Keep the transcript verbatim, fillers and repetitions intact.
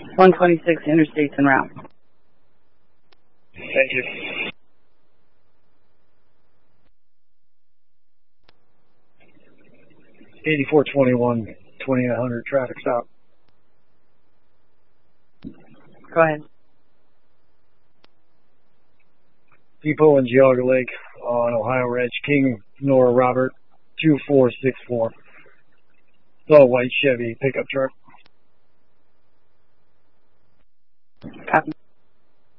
one twenty-six interstates en route. Thank you. eighty-four twenty-one, twenty-eight hundred, traffic stop. Go ahead. Depot in Geauga Lake on Ohio Ridge. King Nora Robert, two four six four. Oh, white Chevy pickup truck. Copy.